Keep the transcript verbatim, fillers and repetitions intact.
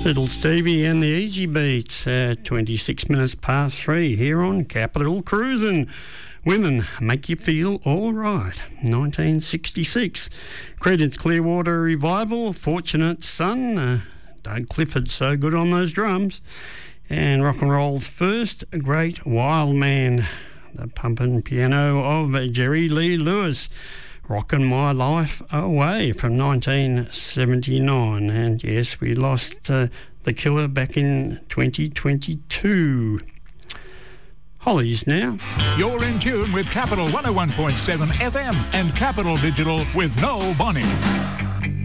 Little Stevie and the Easy Beats at twenty-six minutes past three here on Capital Cruisin'. Women Make You Feel All Right, nineteen sixty-six. Creedence Clearwater Revival, Fortunate Son, uh, Doug Clifford so good on those drums. And rock and roll's first great wild man, the pumping piano of Jerry Lee Lewis. Rockin' My Life Away from nineteen seventy-nine. And yes, we lost uh, the killer back in twenty twenty-two. Hollies now. You're in tune with Capital one oh one point seven F M and Capital Digital with Noel Bonnie.